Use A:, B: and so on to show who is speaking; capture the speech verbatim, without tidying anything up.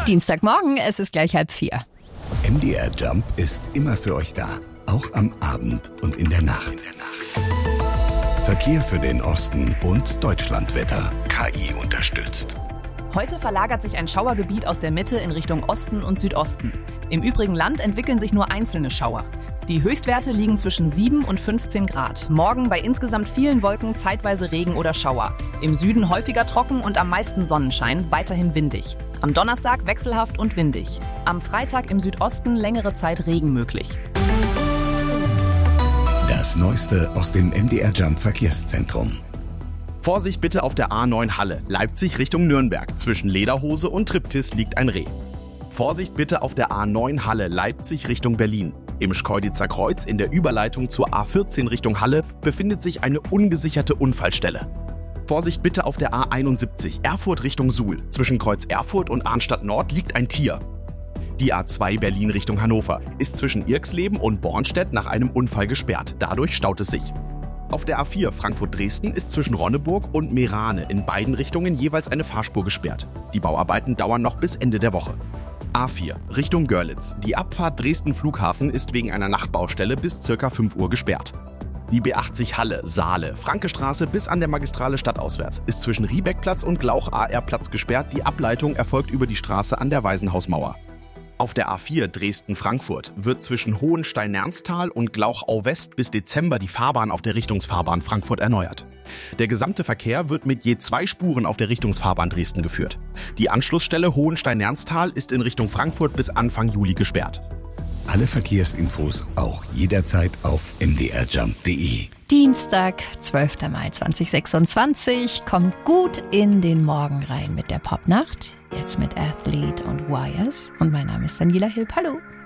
A: Dienstagmorgen, es ist gleich halb vier.
B: M D R Jump ist immer für euch da, auch am Abend und in der Nacht. Verkehr für den Osten und Deutschlandwetter. K I unterstützt.
C: Heute verlagert sich ein Schauergebiet aus der Mitte in Richtung Osten und Südosten. Im übrigen Land entwickeln sich nur einzelne Schauer. Die Höchstwerte liegen zwischen sieben und fünfzehn Grad. Morgen bei insgesamt vielen Wolken zeitweise Regen oder Schauer. Im Süden häufiger trocken und am meisten Sonnenschein, weiterhin windig. Am Donnerstag wechselhaft und windig. Am Freitag im Südosten längere Zeit Regen möglich.
B: Das Neueste aus dem M D R Jump Verkehrszentrum.
D: Vorsicht bitte auf der A neun Halle, Leipzig Richtung Nürnberg. Zwischen Lederhose und Triptis liegt ein Reh. Vorsicht bitte auf der A neun Halle, Leipzig Richtung Berlin. Im Schkeuditzer Kreuz in der Überleitung zur A vierzehn Richtung Halle befindet sich eine ungesicherte Unfallstelle. Vorsicht bitte auf der A einundsiebzig, Erfurt Richtung Suhl. Zwischen Kreuz Erfurt und Arnstadt Nord liegt ein Tier. Die A zwei Berlin Richtung Hannover ist zwischen Irxleben und Bornstedt nach einem Unfall gesperrt. Dadurch staut es sich. Auf der A vier Frankfurt-Dresden ist zwischen Ronneburg und Meerane in beiden Richtungen jeweils eine Fahrspur gesperrt. Die Bauarbeiten dauern noch bis Ende der Woche. A vier Richtung Görlitz. Die Abfahrt Dresden Flughafen ist wegen einer Nachtbaustelle bis ca. fünf Uhr gesperrt. Die B achtzig Halle, Saale, Frankestraße bis an der Magistrale stadtauswärts ist zwischen Riebeckplatz und Glauch-A R-Platz gesperrt. Die Ableitung erfolgt über die Straße an der Waisenhausmauer. Auf der A vier Dresden-Frankfurt wird zwischen Hohenstein-Ernsthal und Glauchau-West bis Dezember die Fahrbahn auf der Richtungsfahrbahn Frankfurt erneuert. Der gesamte Verkehr wird mit je zwei Spuren auf der Richtungsfahrbahn Dresden geführt. Die Anschlussstelle Hohenstein-Ernsthal ist in Richtung Frankfurt bis Anfang Juli gesperrt.
B: Alle Verkehrsinfos auch jederzeit auf m d r jump punkt d e.
A: Dienstag, zwölfter Mai zweitausendsechsundzwanzig, kommt gut in den Morgen rein mit der Popnacht. Jetzt mit Athlete und Wires. Und mein Name ist Daniela Hilp. Hallo.